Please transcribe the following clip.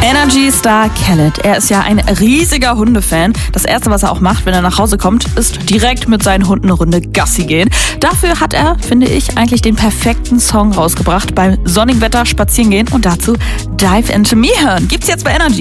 Energy-Star Khaled. Er ist ja ein riesiger Hundefan. Das Erste, was er auch macht, wenn er nach Hause kommt, ist direkt mit seinen Hunden eine Runde Gassi gehen. Dafür hat er, finde ich, eigentlich den perfekten Song rausgebracht. Beim sonnigen Wetter spazieren gehen und dazu Dive Into Me hören. Gibt's jetzt bei Energy.